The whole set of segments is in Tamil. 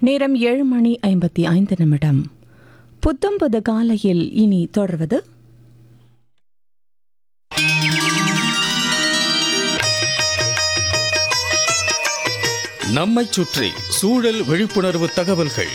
நேரம் 7:55. புத்தம்பது காலையில் இனி தொடர்வது நம்மைச் சுற்றி சூழல் விழிப்புணர்வு தகவல்கள்.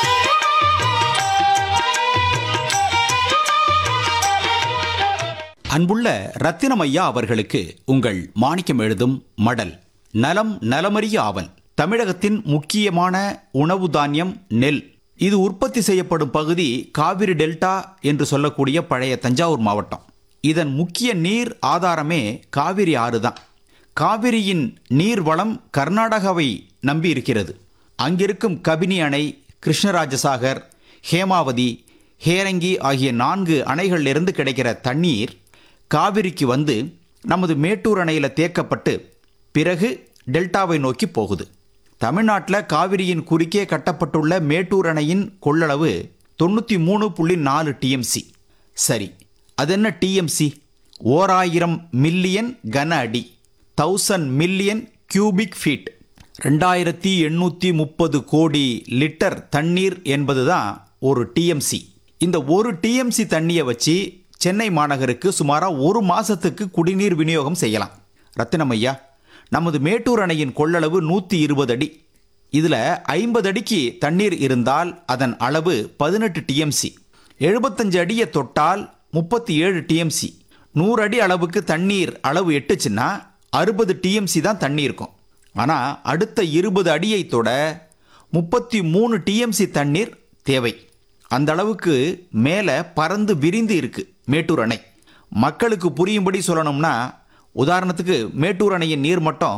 அன்புள்ள ரத்தினமையா அவர்களுக்கு உங்கள் மாணிக்கம் எழுதும் மடல். நலம் நலமறிய ஆவல். தமிழகத்தின் முக்கியமான உணவு தானியம் நெல். இது உற்பத்தி செய்யப்படும் பகுதி காவிரி டெல்டா என்று சொல்லக்கூடிய பழைய தஞ்சாவூர் மாவட்டம். இதன் முக்கிய நீர் ஆதாரமே காவிரி ஆறு தான். காவிரியின் நீர் வளம் கர்நாடகாவை நம்பி இருக்கிறது. அங்கிருக்கும் கபினி அணை, கிருஷ்ணராஜசாகர், ஹேமாவதி, ஹேரங்கி ஆகிய 4 அணைகளிலிருந்து கிடைக்கிற தண்ணீர் காவிரிக்கு வந்து நமது மேட்டூர் அணையில் தேக்கப்பட்டு பிறகு டெல்டாவை நோக்கி போகுது. தமிழ்நாட்டில் காவிரியின் குறுக்கே கட்டப்பட்டுள்ள மேட்டூர் அணையின் கொள்ளளவு 93.4 டிஎம்சி. சரி, அது என்ன டிஎம்சி? 1000 மில்லியன் கன அடி, 1000 மில்லியன் கியூபிக் ஃபீட், 2830 கோடி லிட்டர் தண்ணீர் என்பதுதான் ஒரு டிஎம்சி. இந்த ஒரு டிஎம்சி தண்ணியை வச்சு சென்னை மாநகருக்கு சுமாராக 1 மாதத்துக்கு குடிநீர் விநியோகம் செய்யலாம். ரத்தினமையா, நமது மேட்டூர் அணையின் கொள்ளளவு 120 அடி. இதில் 50 அடிக்கு தண்ணீர் இருந்தால் அதன் அளவு 18 டிஎம்சி. 75 அடியை தொட்டால் 37 டிஎம்சி. 100 அடி அளவுக்கு தண்ணீர் அளவு எட்டுச்சுன்னா 60 டிஎம்சி தான் தண்ணி இருக்கும். ஆனால் அடுத்த 20 அடியை தொட 33 டிஎம்சி தண்ணீர் தேவை. அந்த அளவுக்கு மேலே பறந்து விரிந்து இருக்கு மேட்டூர் அணை. மக்களுக்கு புரியும்படி சொல்லணும்னா, உதாரணத்துக்கு மேட்டூர் அணையின் நீர்மட்டம்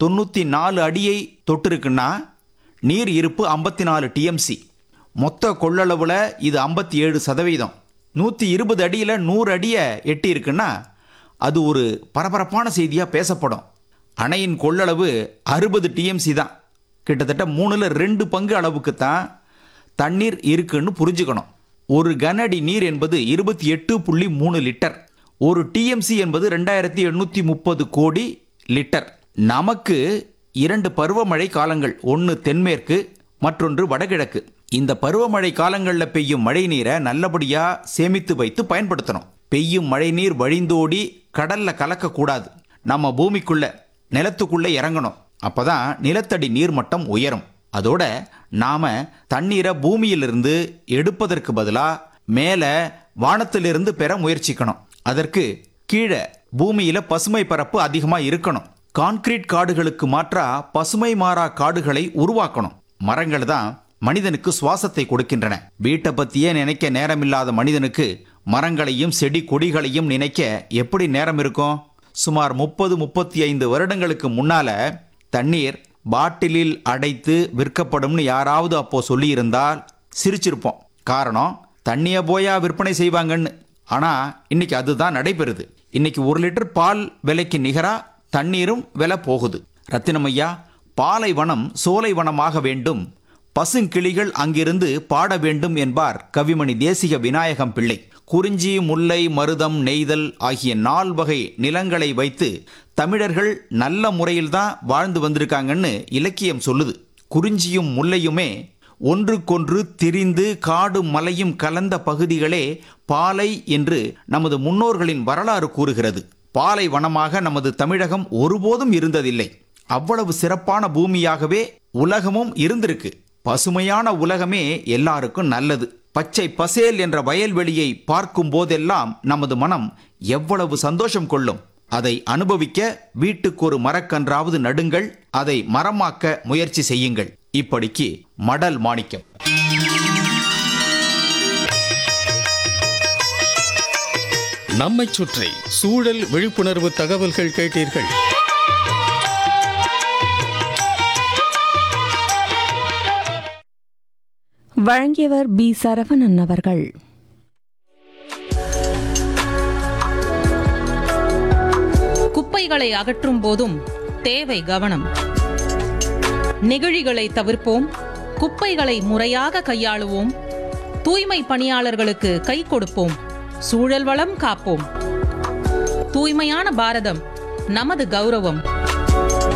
94 அடியை தொட்டிருக்குன்னா நீர் இருப்பு 54 டிஎம்சி. மொத்த கொள்ளளவில் இது 57%. 120 அடியில் 100 அடியை எட்டி இருக்குன்னா அது ஒரு பரபரப்பான செய்தியாக பேசப்படும். அணையின் கொள்ளளவு 60 டிஎம்சி தான். கிட்டத்தட்ட 3/2 பங்கு அளவுக்கு தான் தண்ணீர் இருக்குன்னு புரிஞ்சுக்கணும். ஒரு கனஅடி நீர் என்பது 28.3 லிட்டர். ஒரு டிஎம்சி என்பது 2830 கோடி லிட்டர். நமக்கு 2 பருவமழை காலங்கள், ஒன்று தென்மேற்கு, மற்றொன்று வடகிழக்கு. இந்த பருவமழை காலங்களில் பெய்யும் மழை நீரை நல்லபடியாக சேமித்து வைத்து பயன்படுத்தணும். பெய்யும் மழை நீர் வழிந்தோடி கடல்ல கலக்கக்கூடாது. நம்ம பூமிக்குள்ள நிலத்துக்குள்ளே இறங்கணும். அப்போதான் நிலத்தடி நீர்மட்டம் உயரும். அதோட நாம தண்ணீரை பூமியிலிருந்து எடுப்பதற்கு பதிலாக மேலே வானத்திலிருந்து பெற முயற்சிக்கணும். அதற்கு கீழே பூமியில பசுமை பரப்பு அதிகமாக இருக்கணும். கான்கிரீட் காடுகளுக்கு மாற்றா பசுமை மாறா காடுகளை உருவாக்கணும். மரங்கள் தான் மனிதனுக்கு சுவாசத்தை கொடுக்கின்றன. வீட்டை பற்றியே நினைக்க நேரமில்லாத மனிதனுக்கு மரங்களையும் செடி கொடிகளையும் நினைக்க எப்படி நேரம் இருக்கும்? சுமார் 30-35 வருடங்களுக்கு முன்னால தண்ணீர் பாட்டிலில் அடைத்து விற்கப்படும்னு யாராவது அப்போ சொல்லியிருந்தால் சிரிச்சிருப்போம். காரணம், தண்ணியை போயா விற்பனை செய்வாங்கன்னு. ஆனால் இன்னைக்கு அதுதான் நடைபெறுது. இன்னைக்கு 1 லிட்டர் பால் விலைக்கு நிகராக தண்ணீரும் விலை போகுது. ரத்தினமையா, பாலைவனம் சோலைவனமாக வேண்டும், பசுங்கிளிகள் அங்கிருந்து பாட வேண்டும் என்பார் கவிமணி தேசிக விநாயகம் பிள்ளை. குறிஞ்சி, முல்லை, மருதம், நெய்தல் ஆகிய 4 வகை நிலங்களை வைத்து தமிழர்கள் நல்ல முறையில்தான் வாழ்ந்து வந்திருக்காங்கன்னு இலக்கியம் சொல்லுது. குறிஞ்சியும் முல்லையுமே ஒன்றுக்கொன்று திரிந்து காடும் மலையும் கலந்த பகுதிகளே பாலை என்று நமது முன்னோர்களின் வரலாறு கூறுகிறது. பாலை வனமாக நமது தமிழகம் ஒருபோதும் இருந்ததில்லை. அவ்வளவு சிறப்பான பூமியாகவே உலகமும் இருந்திருக்கு. பசுமையான உலகமே எல்லாருக்கும் நல்லது. பச்சை பசேல் என்ற வயல்வெளியை பார்க்கும் போதெல்லாம் நமது மனம் எவ்வளவு சந்தோஷம் கொள்ளும். அதை அனுபவிக்க வீட்டுக்கு ஒரு மரக்கன்றாவது நடுங்கள், அதை மரமாக்க முயற்சி செய்யுங்கள். இப்படிக்கு மடல் மாணிக்கம். நம்மைச் சுற்றி சூழல் விழிப்புணர்வு தகவல்கள் கேட்டீர்கள். வழங்கியவர் பி. சரவணன் அவர்கள். குப்பைகளை அகற்றும் போதும் தேவை கவனம். நெகிழிகளை தவிர்ப்போம், குப்பைகளை முறையாக கையாளுவோம், தூய்மை பணியாளர்களுக்கு கை கொடுப்போம், சூழல் வளம் காப்போம். தூய்மையான பாரதம் நமது கௌரவம்.